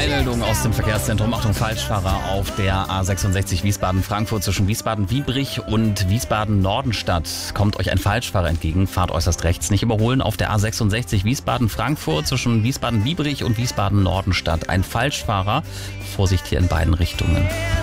Meldung aus dem Verkehrszentrum. Achtung, Falschfahrer auf der A66 Wiesbaden-Frankfurt zwischen Wiesbaden-Biebrich und Wiesbaden-Nordenstadt. Kommt euch ein Falschfahrer entgegen, fahrt äußerst rechts. Nicht überholen auf der A66 Wiesbaden-Frankfurt zwischen Wiesbaden-Biebrich und Wiesbaden-Nordenstadt. Ein Falschfahrer. Vorsicht hier in beiden Richtungen.